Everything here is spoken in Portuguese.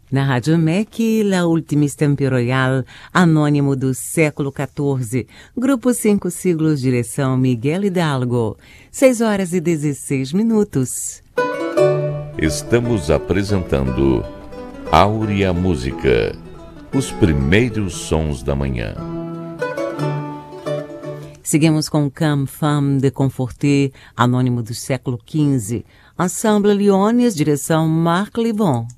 Na Rádio MEC, La Ultima Stampa Royal, anônimo do século XIV, Grupo 5 Siglos, direção Miguel Hidalgo. 6h16. Estamos apresentando Áurea Música, os primeiros sons da manhã. Seguimos com Comme Femme de Conforter, anônimo do século XV. Ensemble Lyonnes, direção Marc Livon.